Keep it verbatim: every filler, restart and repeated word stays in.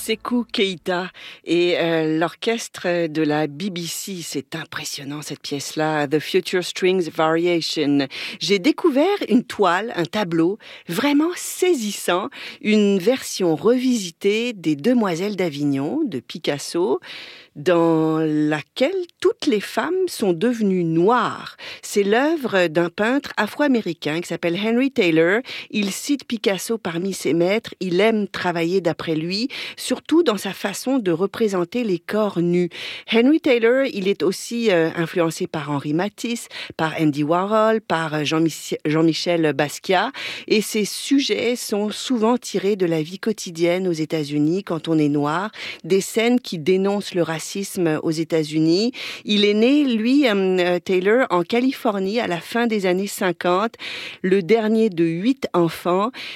Sekou Keïta et euh, l'orchestre de la B B C. C'est impressionnant cette pièce-là, The Future Strings Variation. J'ai découvert une toile, un tableau vraiment saisissant, une version revisitée des Demoiselles d'Avignon de Picasso, dans laquelle toutes les femmes sont devenues noires. C'est l'œuvre d'un peintre afro-américain qui s'appelle Henry Taylor. Il cite Picasso parmi ses maîtres. Il aime travailler d'après lui, surtout dans sa façon de représenter les corps nus. Henry Taylor, il est aussi euh, influencé par Henri Matisse, par Andy Warhol, par Jean-Mich- Jean-Michel Basquiat. Et ses sujets sont souvent tirés de la vie quotidienne aux États-Unis quand on est noir, des scènes qui dénoncent le racisme aux États-Unis. Il est né, lui, euh, Taylor, en Californie à la fin des années cinquante, le dernier de huit enfants.